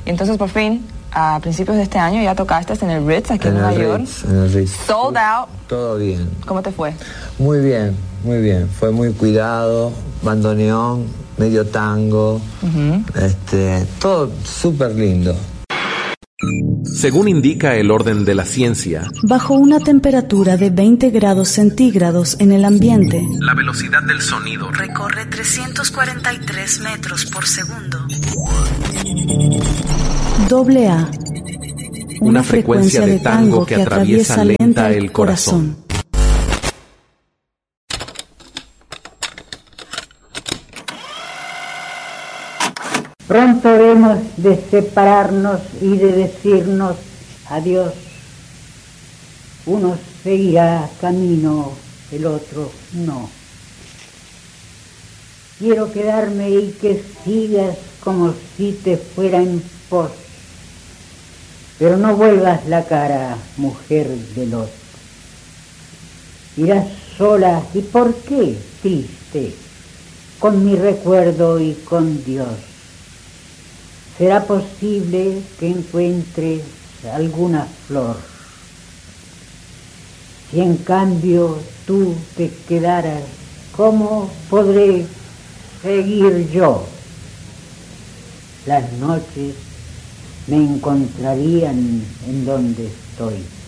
Y entonces por fin, a principios de este año, ya tocaste en el Ritz, aquí en Nueva York. En el Ritz. Sold out. Todo bien. ¿Cómo te fue? Muy bien, muy bien. Fue muy cuidado, bandoneón, medio tango, todo súper lindo. Según indica el orden de la ciencia, bajo una temperatura de 20 grados centígrados en el ambiente, la velocidad del sonido recorre 343 metros por segundo. AA. Una frecuencia de tango que atraviesa lenta el corazón. Pronto hemos de separarnos y de decirnos adiós. Uno seguirá camino, el otro no. Quiero quedarme y que sigas como si te fuera en pos. Pero no vuelvas la cara, mujer del otro. Irás sola, ¿y por qué triste? Con mi recuerdo y con Dios. ¿Será posible que encuentres alguna flor? Si en cambio tú te quedaras, ¿cómo podré seguir yo? Las noches me encontrarían en donde estoy.